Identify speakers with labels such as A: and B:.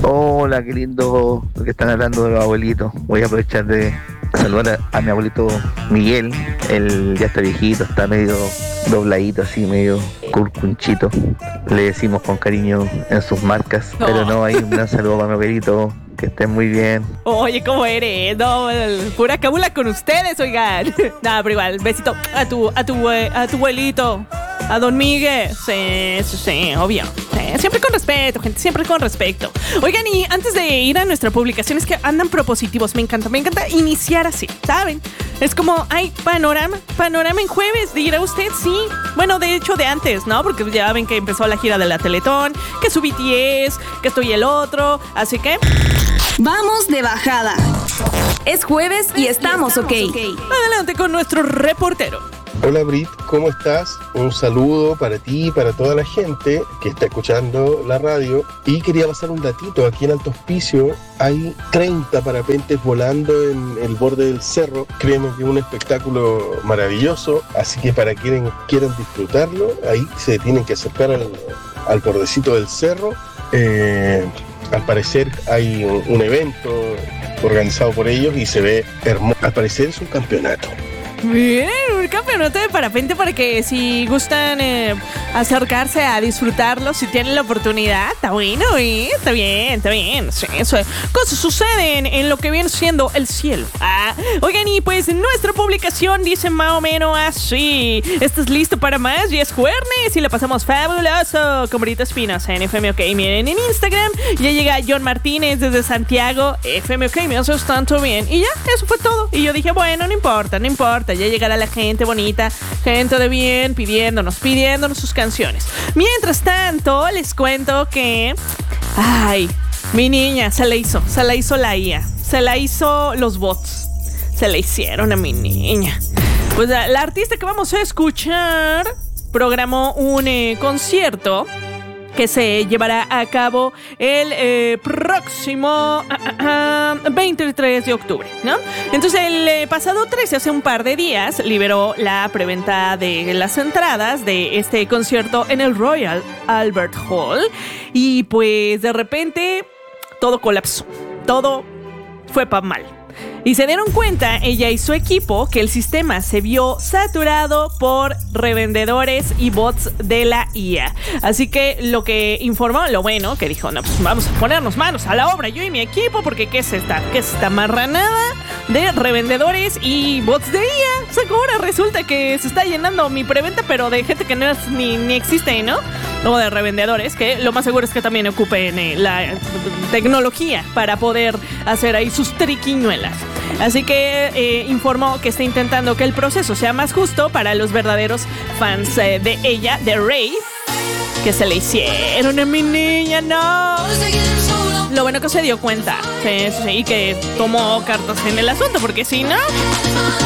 A: Hola, qué lindo lo que están hablando de los abuelitos. Voy a aprovechar de saludar a mi abuelito Miguel. Él ya está viejito, está medio dobladito, así medio curcunchito. Le decimos con cariño en sus marcas. Pero no, hay un gran saludo para mi abuelito. Que estén muy bien.
B: Oye, ¿cómo eres? No, pura cabula con ustedes, oigan. Nada, pero igual, besito a tu abuelito. A don Miguel. Sí, obvio. Siempre con respeto, gente, siempre con respeto. Oigan, y antes de ir a nuestra publicación, es que andan propositivos. Me encanta iniciar así, ¿saben? Es como, ay, panorama en jueves, dirá usted, sí. Bueno, de hecho, de antes, ¿no? Porque ya ven que empezó la gira de la Teletón, que su BTS, que esto y el otro. Así que...
C: vamos de bajada. Es jueves y estamos ok.
B: Adelante con nuestro reportero.
D: Hola Brit, ¿cómo estás? Un saludo para ti y para toda la gente que está escuchando la radio. Y quería pasar un datito, aquí en Alto Hospicio hay 30 parapentes volando en el borde del cerro. Créeme que es un espectáculo maravilloso, así que para quienes quieran disfrutarlo, ahí se tienen que acercar al bordecito del cerro. Al parecer hay un evento organizado por ellos y se ve hermoso. Al parecer es un campeonato.
B: Bien, un campeonato de parapente para que si gustan acercarse a disfrutarlo, si tienen la oportunidad, está bueno, está bien. Sí, eso, cosas suceden en lo que viene siendo el cielo. Oigan, y pues nuestra publicación dice más o menos así: ¿estás listo para más? Y es jueves y la pasamos fabuloso con Brito Espinosa en FM OK. Miren, en Instagram ya llega John Martínez desde Santiago. FM OK, me haces tanto bien. Y ya, eso fue todo. Y yo dije, bueno, no importa. Ya llegará la gente bonita, gente de bien, pidiéndonos sus canciones. Mientras tanto, les cuento que... ay, mi niña se la hizo la IA. Se la hizo los bots. Se la hicieron a mi niña. Pues la artista que vamos a escuchar programó un concierto que se llevará a cabo el próximo 23 de octubre, ¿no? Entonces, el pasado 13, hace un par de días, liberó la preventa de las entradas de este concierto en el Royal Albert Hall. Y pues, de repente, todo colapsó. Todo fue para mal. Y se dieron cuenta, ella y su equipo, que el sistema se vio saturado por revendedores y bots de la IA. Así que lo que informó, lo bueno, que dijo, no, pues vamos a ponernos manos a la obra, yo y mi equipo, porque ¿qué es esta marranada de revendedores y bots de IA? O sea, ahora resulta que se está llenando mi preventa, pero de gente que no es, ni existe, ¿no? O de revendedores, que lo más seguro es que también ocupen la tecnología para poder hacer ahí sus triquiñuelas. Así que informó que está intentando que el proceso sea más justo para los verdaderos fans de ella, de Rey, que se le hicieron a mi niña, no. Lo bueno que se dio cuenta, y que tomó cartas en el asunto, porque si no...